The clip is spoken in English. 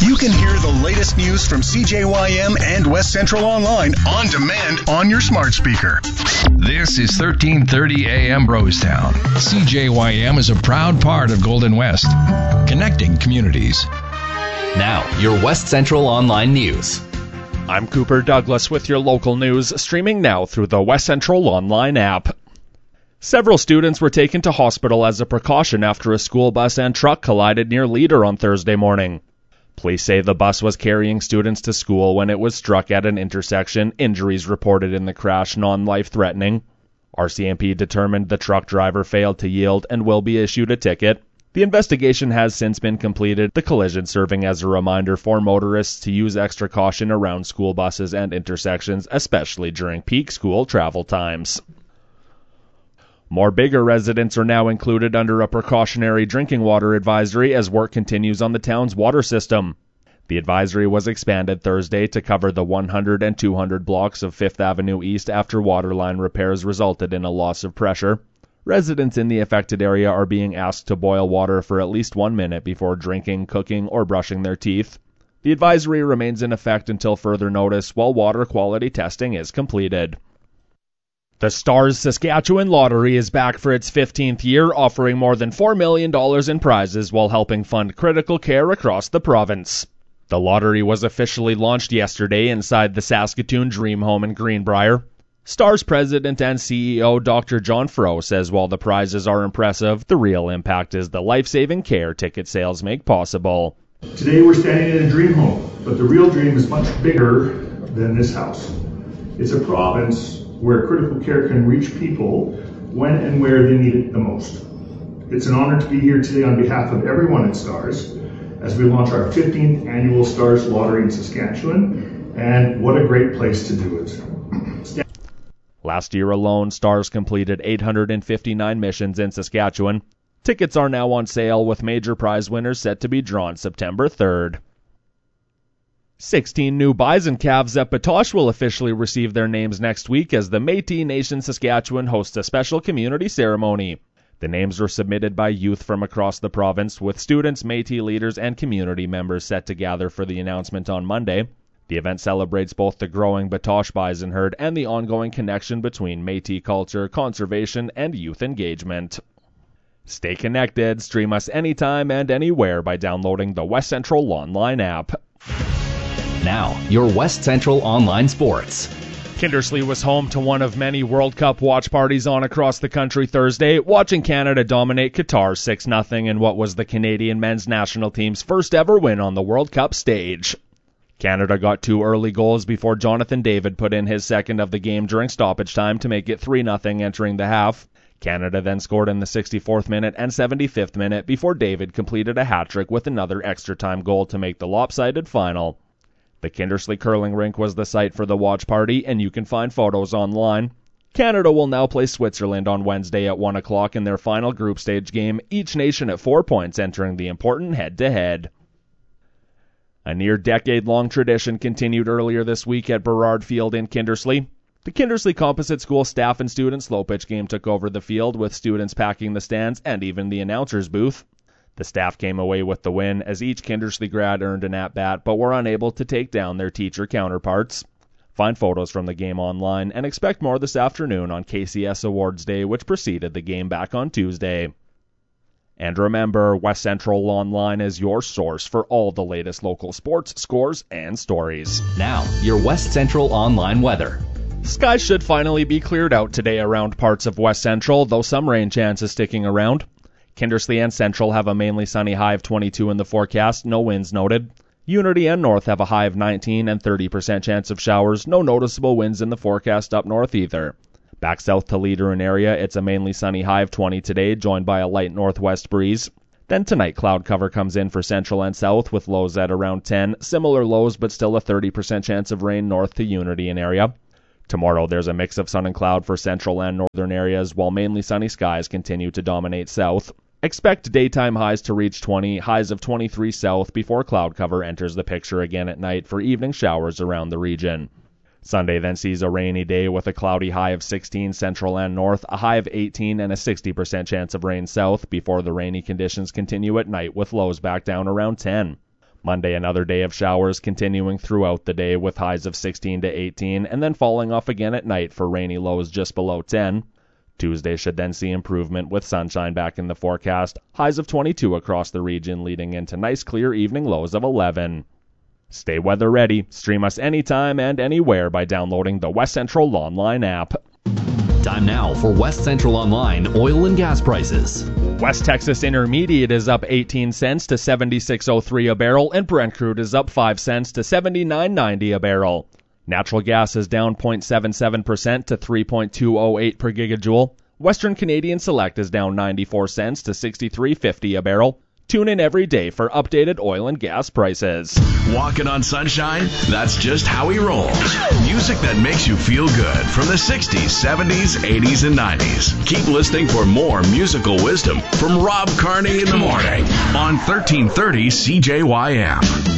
You can hear the latest news from CJYM and West Central Online on demand on your smart speaker. This is 1330 AM Rosetown. CJYM is a proud part of Golden West, connecting communities. Now, your West Central Online News. I'm Cooper Douglas with your local news, streaming now through the West Central Online app. Several students were taken to hospital as a precaution after a school bus and truck collided near Leader on Thursday morning. Police say the bus was carrying students to school when it was struck at an intersection. Injuries reported in the crash non-life-threatening. RCMP determined the truck driver failed to yield and will be issued a ticket. The investigation has since been completed, the collision serving as a reminder for motorists to use extra caution around school buses and intersections, especially during peak school travel times. More Biggar residents are now included under a precautionary drinking water advisory as work continues on the town's water system. The advisory was expanded Thursday to cover the 100 and 200 blocks of 5th Avenue East after waterline repairs resulted in a loss of pressure. Residents in the affected area are being asked to boil water for at least 1 minute before drinking, cooking, or brushing their teeth. The advisory remains in effect until further notice while water quality testing is completed. The Stars Saskatchewan Lottery is back for its 15th year, offering more than $4 million in prizes while helping fund critical care across the province. The lottery was officially launched yesterday inside the Saskatoon Dream Home in Greenbrier. Stars President and CEO Dr. John Froh says while the prizes are impressive, the real impact is the life-saving care ticket sales make possible. Today we're standing in a dream home, but the real dream is much bigger than this house. It's a province where critical care can reach people when and where they need it the most. It's an honor to be here today on behalf of everyone at Stars as we launch our 15th annual Stars Lottery in Saskatchewan, and what a great place to do it. Last year alone, Stars completed 859 missions in Saskatchewan. Tickets are now on sale with major prize winners set to be drawn September 3rd. 16 new bison calves at Batoche will officially receive their names next week as the Métis Nation Saskatchewan hosts a special community ceremony. The names were submitted by youth from across the province, with students, Métis leaders, and community members set to gather for the announcement on Monday. The event celebrates both the growing Batoche bison herd and the ongoing connection between Métis culture, conservation, and youth engagement. Stay connected. Stream us anytime and anywhere by downloading the West Central Online app. Now, your West Central Online Sports. Kindersley was home to one of many World Cup watch parties on across the country Thursday, watching Canada dominate Qatar 6-0 in what was the Canadian men's national team's first ever win on the World Cup stage. Canada got 2 early goals before Jonathan David put in his second of the game during stoppage time to make it 3-0 entering the half. Canada then scored in the 64th minute and 75th minute before David completed a hat-trick with another extra-time goal to make the lopsided final. The Kindersley Curling Rink was the site for the watch party, and you can find photos online. Canada will now play Switzerland on Wednesday at 1 o'clock in their final group stage game, each nation at 4 points entering the important head-to-head. A near-decade-long tradition continued earlier this week at Burrard Field in Kindersley. The Kindersley Composite School staff and student slow pitch game took over the field, with students packing the stands and even the announcer's booth. The staff came away with the win, as each Kindersley grad earned an at-bat, but were unable to take down their teacher counterparts. Find photos from the game online, and expect more this afternoon on KCS Awards Day, which preceded the game back on Tuesday. And remember, West Central Online is your source for all the latest local sports, scores, and stories. Now, your West Central Online weather. Skies should finally be cleared out today around parts of West Central, though some rain chances sticking around. Kindersley and Central have a mainly sunny high of 22 in the forecast, no winds noted. Unity and North have a high of 19 and 30% chance of showers, no noticeable winds in the forecast up north either. Back south to Leader and area, it's a mainly sunny high of 20 today, joined by a light northwest breeze. Then tonight, cloud cover comes in for Central and South with lows at around 10, similar lows but still a 30% chance of rain north to Unity and area. Tomorrow, there's a mix of sun and cloud for central and northern areas, while mainly sunny skies continue to dominate south. Expect daytime highs to reach 20, highs of 23 south before cloud cover enters the picture again at night for evening showers around the region. Sunday then sees a rainy day with a cloudy high of 16 central and north, a high of 18 and a 60% chance of rain south before the rainy conditions continue at night with lows back down around 10. Monday, another day of showers continuing throughout the day with highs of 16 to 18 and then falling off again at night for rainy lows just below 10. Tuesday should then see improvement with sunshine back in the forecast, highs of 22 across the region leading into nice clear evening lows of 11. Stay weather ready. Stream us anytime and anywhere by downloading the West Central Online app. Time now for West Central Online oil and gas prices. West Texas Intermediate is up 18 cents to 76.03 a barrel, and Brent crude is up 5 cents to 79.90 a barrel. Natural gas is down 0.77% to 3.208 per gigajoule. Western Canadian Select is down 94 cents to 63.50 a barrel. Tune in every day for updated oil and gas prices. Walking on sunshine? That's just how he rolls. Music that makes you feel good from the 60s, 70s, 80s, and 90s. Keep listening for more musical wisdom from Rob Carney in the morning on 1330 CJYM.